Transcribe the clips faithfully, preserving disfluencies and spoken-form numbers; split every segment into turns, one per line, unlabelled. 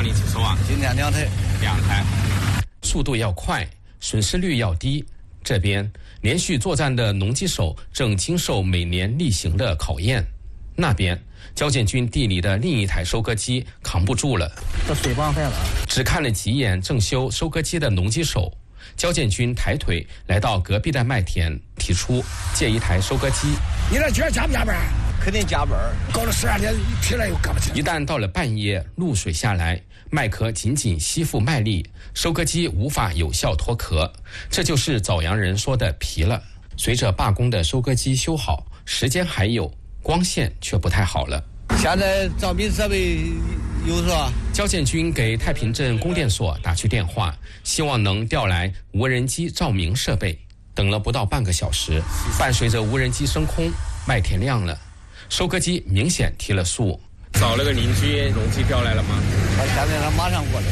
往里去收啊？
今天两台，
两台。
速度要快，损失率要低。这边连续作战的农机手正经受每年例行的考验，那边交建军地里的另一台收割机扛不住了，
这水帮坏了。
只看了几眼正修收割机的农机手，交建军抬腿来到隔壁的麦田，提出借一台收割机。
你这今儿加不加班？
肯定加班，
搞了十二点，起来又干不起来。
一旦到了半夜，露水下来，麦壳紧紧吸附麦粒，收割机无法有效脱壳，这就是枣阳人说的皮了。随着罢工的收割机修好，时间还有，光线却不太好了。
现在照明设备有是吧？
交建军给太平镇供电所打去电话，希望能调来无人机照明设备。等了不到半个小时，伴随着无人机升空，麦田亮了，收割机明显提了速。
找了个邻居，农机调来了吗？
他现在他马上过来。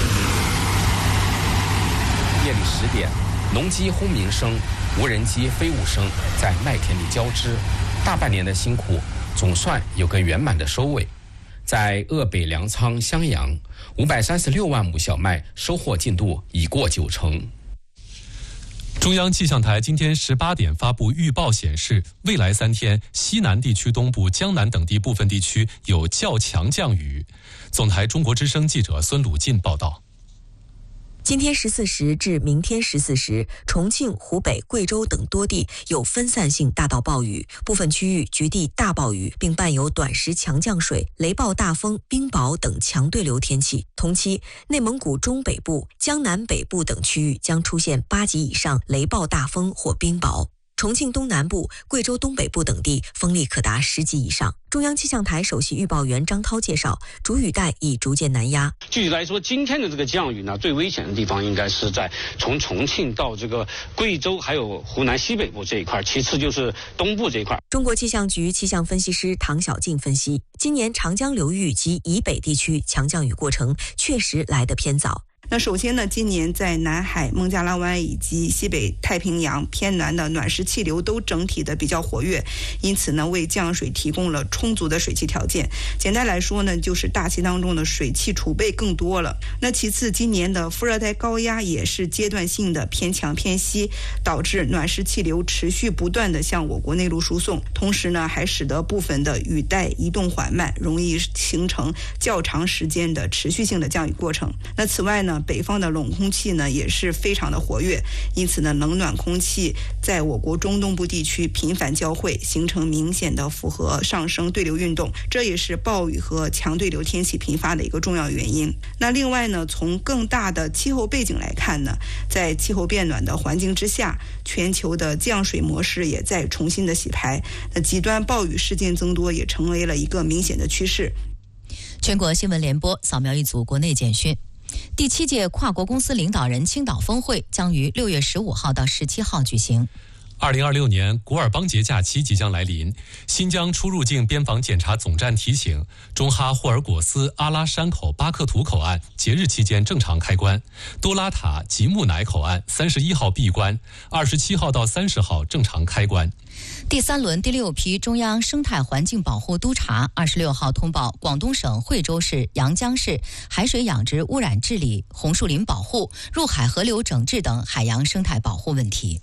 夜里十点，农机轰鸣声、无人机飞舞声在麦田里交织，大半年的辛苦总算有个圆满的收尾。在鄂北粮仓襄阳，五百三十六万亩小麦收获进度已过九成。
中央气象台今天十八点发布预报显示，未来三天西南地区东部、江南等地部分地区有较强降雨。总台中国之声记者孙鲁进报道。
今天十四时至明天十四时，重庆、湖北、贵州等多地有分散性大到暴雨，部分区域局地大暴雨，并伴有短时强降水、雷暴大风、冰雹等强对流天气。同期，内蒙古中北部、江南北部等区域将出现八级以上雷暴大风或冰雹。重庆东南部、贵州东北部等地风力可达十级以上。中央气象台首席预报员张涛介绍，主雨带已逐渐南压。
具体来说，今天的这个降雨呢，最危险的地方应该是在从重庆到这个贵州还有湖南西北部这一块，其次就是东部这一块。
中国气象局气象分析师唐小静分析，今年长江流域及以北地区强降雨过程确实来得偏早。
那首先呢，今年在南海、孟加拉湾以及西北太平洋偏南的暖湿气流都整体的比较活跃，因此呢，为降水提供了充足的水汽条件。简单来说呢，就是大气当中的水汽储备更多了。那其次，今年的副热带高压也是阶段性的偏强偏西，导致暖湿气流持续不断的向我国内陆输送，同时呢，还使得部分的雨带移动缓慢，容易形成较长时间的持续性的降雨过程。那此外呢，北方的冷空气呢也是非常的活跃，因此呢，冷暖空气在我国中东部地区频繁交汇，形成明显的复合上升对流运动，这也是暴雨和强对流天气频发的一个重要原因。那另外呢，从更大的气候背景来看呢，在气候变暖的环境之下，全球的降水模式也在重新的洗牌，那极端暴雨事件增多也成为了一个明显的趋势。
全国新闻联播扫描一组国内简讯。第七届跨国公司领导人青岛峰会将于六月十五号到十七号举行。
二零二六年古尔邦节假期即将来临，新疆出入境边防检查总站提醒，中哈霍尔果斯阿拉山口巴克图口岸节日期间正常开关，多拉塔吉木乃口岸三十一号闭关，二十七号到三十号正常开关。
第三轮第六批中央生态环境保护督察二十六号通报广东省惠州市、阳江市海水养殖污染治理、红树林保护、入海河流整治等海洋生态保护问题。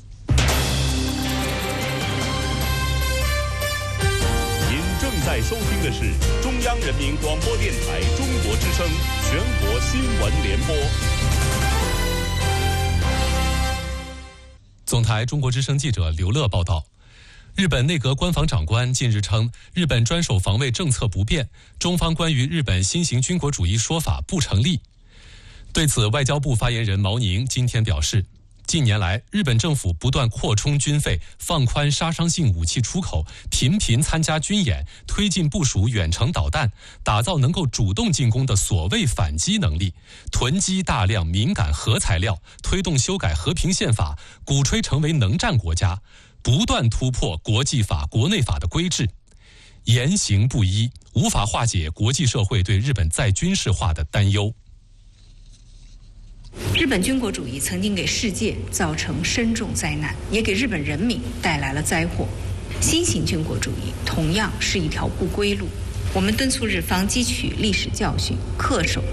您正在收听的是中央人民广播电台中国之声全国新闻联播。
总台中国之声记者刘乐报道，日本内阁官房长官近日称，日本专守防卫政策不变，中方关于日本新型军国主义说法不成立。对此，外交部发言人毛宁今天表示，近年来，日本政府不断扩充军费，放宽杀伤性武器出口，频频参加军演，推进部署远程导弹，打造能够主动进攻的所谓反击能力，囤积大量敏感核材料，推动修改和平宪法，鼓吹成为能战国家，不断突破国际法、国内法的规制，言行不一，无法化解国际社会对日本再军事化的担忧。
日本军国主义曾经给世界造成深重灾难，也给日本人民带来了灾祸。新型军国主义同样是一条不归路。我们敦促日方汲取历史教训，恪守